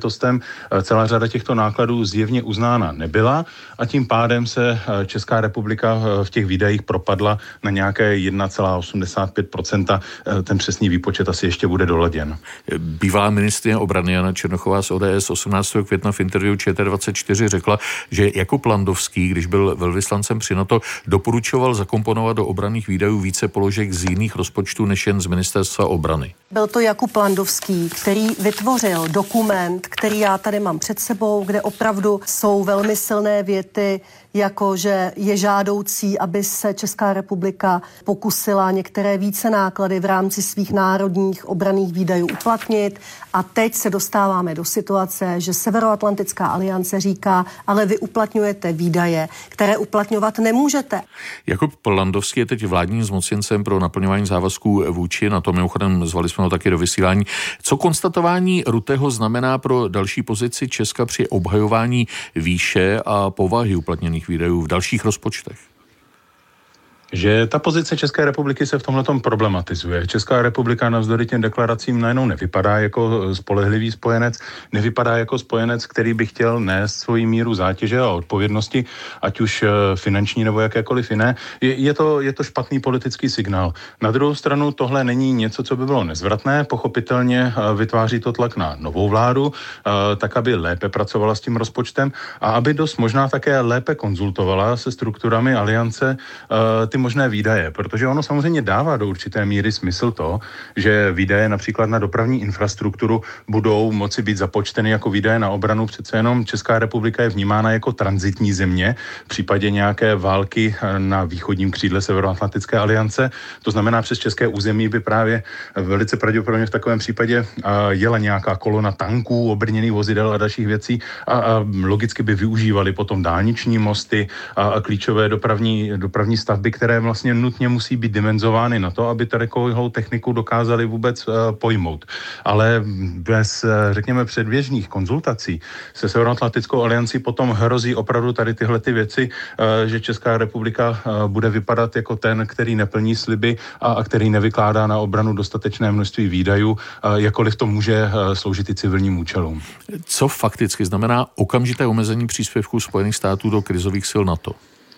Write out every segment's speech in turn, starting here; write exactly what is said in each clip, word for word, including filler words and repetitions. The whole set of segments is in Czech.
záležitostem. Celá řada těchto nákladů zjevně uznána nebyla a tím pádem se Česká republika v těch výdajích propadla na nějaké jedna celá osmdesát pět procenta. Ten přesný výpočet asi ještě bude doladěn. Bývalá ministryně obrany Jana Černochová z O D S osmnáctého května v interview Č T dvacet čtyři řekla, že Jakub Landovský, když byl velvyslancem při NATO, doporučoval zakomponovat do obranných výdajů více položek z jiných rozpočtů než jen z ministerstva obrany. Byl to Jakub Landovský, který vytvořil dokument, který já tady mám před sebou, kde opravdu jsou velmi silné věty, jako že je žádoucí, aby se Česká republika pokusila některé více náklady v rámci svých národních obranných výdajů uplatnit. A teď se dostáváme do situace, že Severoatlantická aliance říká, ale vy uplatňujete výdaje, které uplatňovat nemůžete. Jakub Landovský je teď vládním zmocněncem pro naplňování závazků vůči NATO. Mimochodem zvali jsme ho taky do vysílání. Co konstatování Rutého znamená pro další pozici Česka při obhajování výše a povahy uplatněných výdajů v dalších rozpočtech? Že ta pozice České republiky se v tomhletom problematizuje. Česká republika navzdory těm deklaracím najednou nevypadá jako spolehlivý spojenec, nevypadá jako spojenec, který by chtěl nést svoji míru zátěže a odpovědnosti, ať už finanční nebo jakékoliv jiné. Je, je, to, je to špatný politický signál. Na druhou stranu tohle není něco, co by bylo nezvratné. Pochopitelně vytváří to tlak na novou vládu, tak aby lépe pracovala s tím rozpočtem a aby dost možná také lépe konzultovala se strukturami aliance ty možné výdaje, protože ono samozřejmě dává do určité míry smysl to, že výdaje například na dopravní infrastrukturu budou moci být započteny jako výdaje na obranu. Přece jenom Česká republika je vnímána jako tranzitní země v případě nějaké války na východním křídle Severoatlantické aliance. To znamená, přes české území by právě velice pravděpodobně v takovém případě jela nějaká kolona tanků, obrněných vozidel a dalších věcí a, a logicky by využívali potom dálniční mosty a, a klíčové dopravní, dopravní stavby, které vlastně nutně musí být dimenzovány na to, aby takovou techniku dokázali vůbec uh, pojmout. Ale bez, uh, řekněme, předběžných konzultací se Severoatlantickou aliancí potom hrozí opravdu tady tyhle ty věci, uh, že Česká republika uh, bude vypadat jako ten, který neplní sliby a, a který nevykládá na obranu dostatečné množství výdajů, uh, jakkoliv to může uh, sloužit i civilním účelům. Co fakticky znamená okamžité omezení příspěvků Spojených států do krizových sil NATO?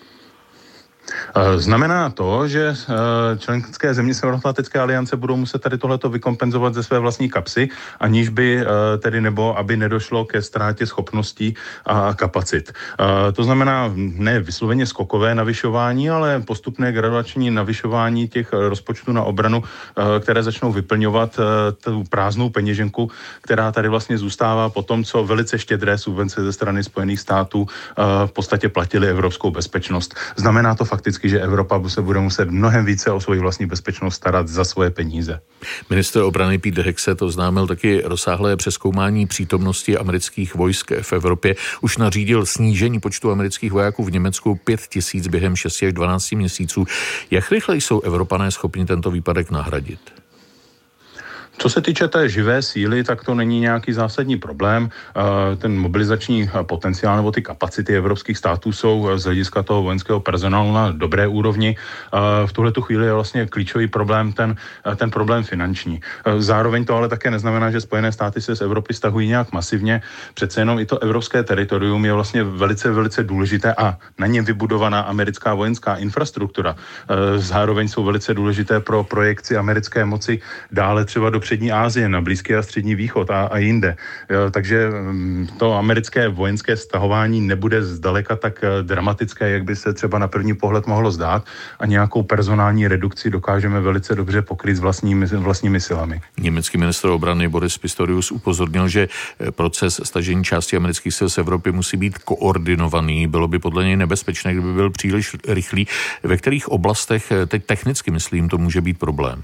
Znamená to, že členské země Severoatlantické aliance budou muset tady tohleto vykompenzovat ze své vlastní kapsy, aniž by tedy nebo aby nedošlo ke ztrátě schopností a kapacit. To znamená ne vysloveně skokové navyšování, ale postupné graduační navyšování těch rozpočtů na obranu, které začnou vyplňovat tu prázdnou peněženku, která tady vlastně zůstává po tom, co velice štědré subvence ze strany Spojených států v podstatě platily evropskou bezpečnost. Znamená to fakticky, že Evropa se bude muset mnohem více o svoji vlastní bezpečnost starat za svoje peníze. Ministr obrany Pete Hegseth oznámil taky rozsáhlé přezkoumání přítomnosti amerických vojsk v Evropě. Už nařídil snížení počtu amerických vojáků v Německu pět tisíc během šesti až dvanácti měsíců. Jak rychle jsou Evropané schopni tento výpadek nahradit? Co se týče té živé síly, tak to není nějaký zásadní problém. Ten mobilizační potenciál nebo ty kapacity evropských států jsou z hlediska toho vojenského personálu na dobré úrovni. V tuhletu chvíli je vlastně klíčový problém ten, ten problém finanční. Zároveň to ale také neznamená, že Spojené státy se z Evropy stahují nějak masivně. Přece jenom i to evropské teritorium je vlastně velice, velice důležité a na něm vybudovaná americká vojenská infrastruktura. Zároveň jsou velice důležité pro projekci americké moci dále třeba do přední Asie, na Blízký a Střední východ a, a jinde. Takže to americké vojenské stahování nebude zdaleka tak dramatické, jak by se třeba na první pohled mohlo zdát a nějakou personální redukci dokážeme velice dobře pokryt s vlastními, vlastními silami. Německý ministr obrany Boris Pistorius upozornil, že proces stažení části amerických sil z Evropy musí být koordinovaný. Bylo by podle něj nebezpečné, kdyby byl příliš rychlý. Ve kterých oblastech, teď technicky myslím, to může být problém?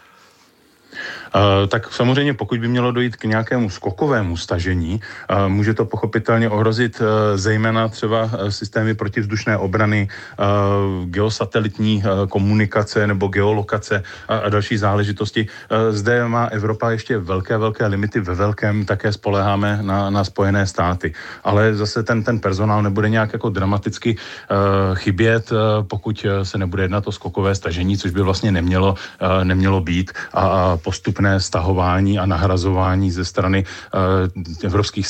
Uh, tak samozřejmě pokud by mělo dojít k nějakému skokovému stažení, uh, může to pochopitelně ohrozit uh, zejména třeba systémy protivzdušné obrany, uh, geosatelitní uh, komunikace nebo geolokace a, a další záležitosti. Uh, zde má Evropa ještě velké, velké limity, ve velkém také spoléháme na, na Spojené státy. Ale zase ten, ten personál nebude nějak jako dramaticky uh, chybět, uh, pokud se nebude jednat o skokové stažení, což by vlastně nemělo, uh, nemělo být a, a postupné stahování a nahrazování ze strany uh, evropských